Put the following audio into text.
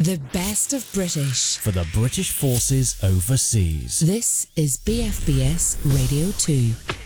The best of British. For the British forces overseas. This is BFBS Radio 2.